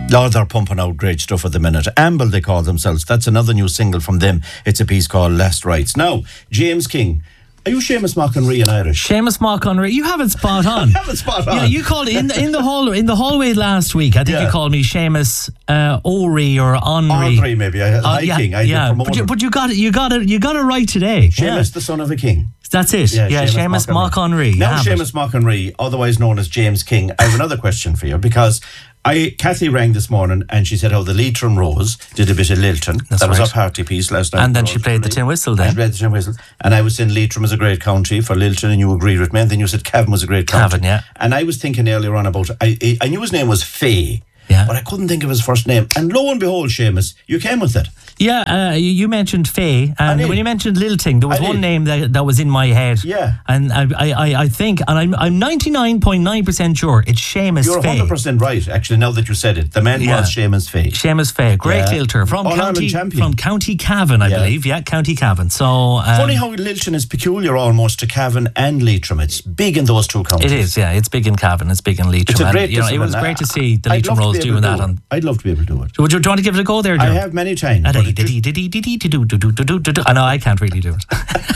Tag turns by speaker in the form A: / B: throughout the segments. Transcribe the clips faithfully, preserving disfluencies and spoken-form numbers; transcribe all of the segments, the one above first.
A: Lord, they're pumping out great stuff at the minute. Amble, they call themselves. That's another new single from them. It's a piece called Last Rites. Now, James King. Are you Seamus Moconry in Irish?
B: Seamus Moconry, you have it spot on.
A: I have it spot on.
B: Yeah, you called in the in the hall in the hallway last week. I think
A: Yeah.
B: you called me Seamus uh, Ori or Henri.
A: Henri, maybe. I,
B: Uh,
A: hiking.
B: yeah,
A: I
B: yeah.
A: promoted.
B: But you, but you got it. You got it. You got it right today.
A: Seamus,
B: Yeah.
A: the son of a king.
B: That's it. Yeah, yeah Seamus Moconry.
A: Now, Seamus Moconry, otherwise known as James King. I have another question for you because I Kathy rang this morning and she said how the Leitrim Rose did a bit of Lilton.
B: That's
A: that was
B: right.
A: her party piece last night.
B: And then
A: Rose
B: she played the
A: Jubilee.
B: tin whistle
A: And
B: then.
A: she played the tin whistle. And I was saying Leitrim is a great county for Lilton and you agreed with me. And then you said Cavan was a great county.
B: Cavan, yeah.
A: And I was thinking earlier on about, I, I knew his name was Faye.
B: Yeah.
A: But I couldn't think of his first name. And lo and behold, Seamus, you came with it.
B: Yeah, uh, you you mentioned Faye, and
A: did.
B: when you mentioned Lilting, there was
A: I
B: one
A: did.
B: name that that was in my head.
A: Yeah.
B: And I I, I, I think, and I'm I'm ninety-nine point nine percent sure it's Seamus
A: You're
B: Faye.
A: one hundred percent right, actually, now that you said it. The man
B: Yeah.
A: was Seamus Faye.
B: Seamus Faye, great
A: Yeah.
B: lilter from
A: All-Ireland
B: county
A: champion.
B: from County Cavan, I
A: Yeah.
B: believe. Yeah, County Cavan. So um,
A: Funny how Lilton is peculiar almost to Cavan and Leitrim. It's big in those two counties.
B: it is. Yeah, it's big in Cavan. It's big in Leitrim.
A: It's a
B: and,
A: great
B: you know, it was
A: discipline.
B: great to see the
A: I'd
B: Leitrim
A: love to
B: Rose
A: be able
B: doing
A: to
B: that.
A: do it.
B: On,
A: I'd love to be able to do it.
B: would you, do you want to give it a go there,
A: I
B: Joe?
A: have many times.
B: Ah,
A: but
B: diddy,
A: it just-
B: diddy, diddy, diddy, do, do, do, do, do, do, do. I know I can't really do it.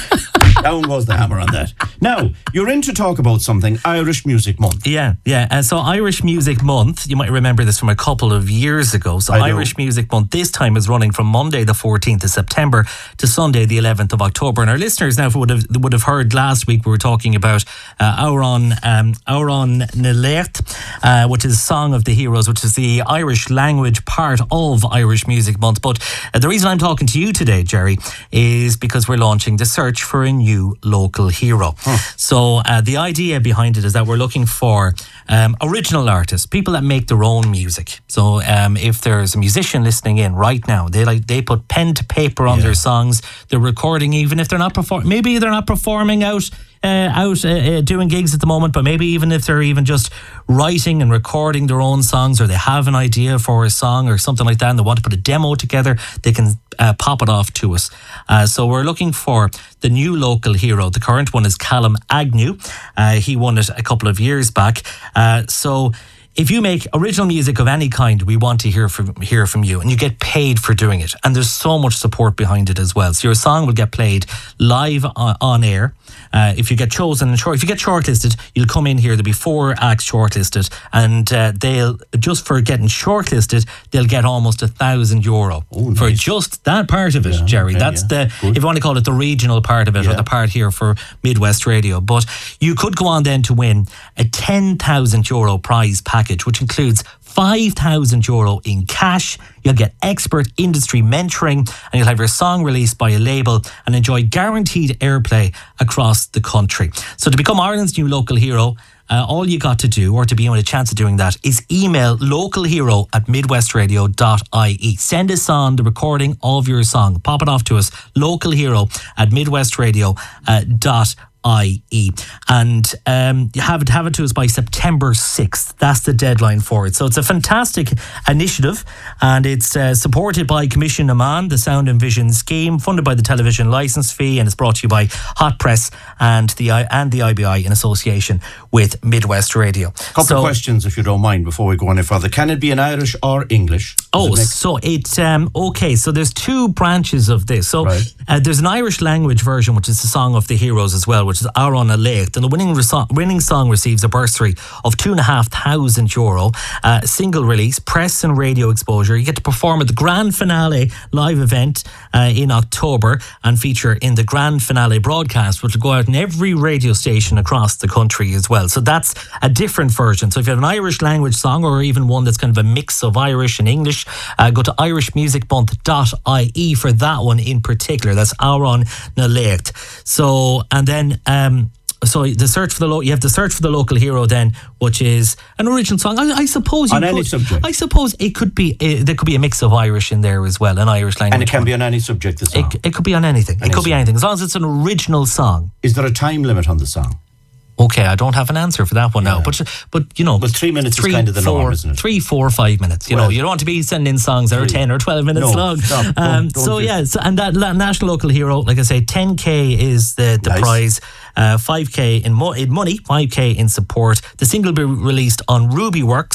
A: Down goes the hammer on that. Now, you're in to talk about something, Irish Music Month.
B: Yeah, yeah. And so Irish Music Month, you might remember this from a couple of years ago. So
A: I do.
B: Irish Music Month this time is running from Monday the fourteenth of September to Sunday the eleventh of October. And our listeners now would have would have heard last week we were talking about uh, Auron um, Auron Nelecht, uh, which is Song of the Heroes, which is the Irish language part of Irish Music Month. But uh, the reason I'm talking to you today, Jerry, is because we're launching the search for a new local hero.
A: Huh.
B: So uh, the idea behind it is that we're looking for um, original artists, people that make their own music. So um, if there's a musician listening in right now, they like they put pen to paper on
A: Yeah.
B: their songs. They're recording, even if they're not performing. Maybe they're not performing out. Uh, out uh, uh, doing gigs at the moment, but maybe even if they're even just writing and recording their own songs, or they have an idea for a song or something like that and they want to put a demo together, they can uh, pop it off to us. Uh, so we're looking for the new local hero. The current one is Callum Agnew. Uh, he won it a couple of years back. Uh, so if you make original music of any kind, we want to hear from hear from you, and you get paid for doing it. And there's so much support behind it as well. So your song will get played live on, on air. Uh, if you get chosen, and short, if you get shortlisted, you'll come in here. There'll be four acts shortlisted, and uh, they'll just for getting shortlisted, they'll get almost a thousand euro
A: Oh,
B: for
A: nice.
B: just that part of it,
A: Yeah,
B: Jerry.
A: okay,
B: That's
A: yeah.
B: the
A: Good.
B: if you want to call it the regional part of it, or
A: Yeah.
B: the part here for Midwest Radio. But you could go on then to win a ten thousand euro prize package, which includes five thousand euro in cash. You'll get expert industry mentoring, and you'll have your song released by a label and enjoy guaranteed airplay across the country. So to become Ireland's new local hero, uh, all you got to do, or to be on a chance of doing that, is email localhero at midwestradio dot I E. Send us on the recording of your song. Pop it off to us, localhero at midwestradio dot I E, and um, you have it have it to us by September sixth. That's the deadline for it. So it's a fantastic initiative, and it's uh, supported by Commission Amman, the Sound and Vision scheme, funded by the television licence fee, and it's brought to you by Hot Press and the I- and the I B I in association with Midwest Radio.
A: Couple
B: So-
A: of questions, if you don't mind, before we go any further. Can it be in Irish or English? Does
B: Oh,
A: it make-
B: so it's um okay. So there's two branches of this. So
A: Right.
B: uh, there's an Irish language version, which is the Song of the Heroes as well, which is Auron Nelecht, and the winning reso- winning song receives a bursary of two and a half thousand euro. Uh, single release, press and radio exposure. You get to perform at the grand finale live event uh, in October and feature in the grand finale broadcast, which will go out in every radio station across the country as well. So that's a different version. So if you have an Irish language song, or even one that's kind of a mix of Irish and English, uh, go to irish music month dot I E for that one in particular. That's Auron Nelecht. So, and then um, so the search for the lo- you have the search for the local hero then, which is an original song. I, I suppose you
A: On
B: could,
A: any subject.
B: I suppose it could be uh, there could be a mix of Irish in there as well, an Irish language.
A: And it can
B: one.
A: be on any subject, the song.
B: It, it could be on anything.
A: Any
B: it could be
A: song.
B: anything as long as it's an original song.
A: Is there a time limit on the song?
B: Okay, I don't have an answer for that one now,
A: Yeah.
B: but but you know,
A: Well, three minutes is
B: three,
A: kind of the
B: four,
A: norm, isn't it?
B: Three, four, five minutes. You
A: Well,
B: know, you don't want to be sending in songs that are
A: three.
B: ten or twelve minutes
A: No,
B: long.
A: stop. Don't-
B: Um,
A: don't
B: so
A: do-
B: yeah, so, and that la- national local hero, like I say, ten k is the the
A: Nice.
B: prize, uh, five k in, mo- in money, five k in support. The single will be released on Ruby Works.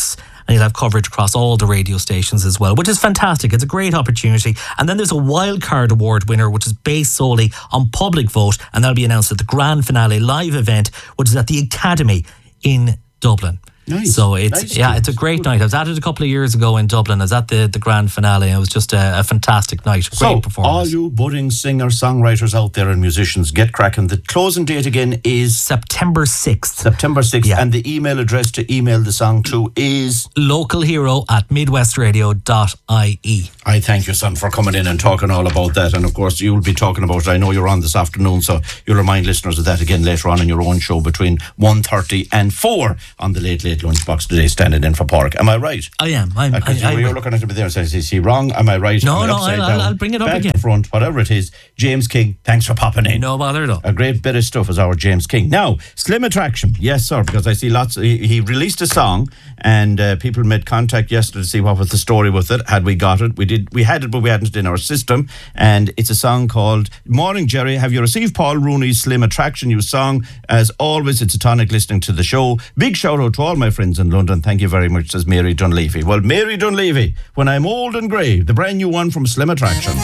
B: and you'll have coverage across all the radio stations as well, which is fantastic. It's a great opportunity. And then there's a wildcard award winner, which is based solely on public vote, and that'll be announced at the grand finale live event, which is at the Academy in Dublin.
A: Nice.
B: So it's
A: nice
B: yeah, it's a great
A: Good.
B: night. I was at it a couple of years ago in Dublin. I was at the, the grand finale. It was just a, a fantastic night. Great
A: so,
B: performance.
A: all you budding singer songwriters out there and musicians, get cracking. The closing date again is
B: September sixth.
A: September sixth,
B: Yeah.
A: and the email address to email the song to is
B: Localhero at midwestradio dot I E.
A: I thank you, son, for coming in and talking all about that. And of course, you'll be talking about it. I know you're on this afternoon, so you'll remind listeners of that again later on in your own show between one thirty and four on the Late Late Lunchbox today, standing in for Park. Am I right?
B: I am. I'm,
A: Because
B: I,
A: you
B: I,
A: were looking at me there and saying, is he wrong? Am I right?
B: No,
A: Am I
B: no,
A: upside
B: I'll-
A: down?
B: I'll bring it up
A: Back
B: again.
A: to front, whatever it is. James King, thanks for popping in.
B: no bother at all.
A: A great bit of stuff is our James King. Now, Slim Attraction. Yes, sir, because I see lots. He, he released a song and uh, people made contact yesterday to see what was the story with it. Had we got it? We did. We had it, but we hadn't it in our system. And it's a song called Morning, Jerry. Have you received Paul Rooney's Slim Attraction new song? As always, it's a tonic listening to the show. Big shout out to all my friends in London. Thank you very much, says Mary Dunleavy. Well, Mary Dunleavy, When I'm Old and Grey, the brand new one from Slim Attraction.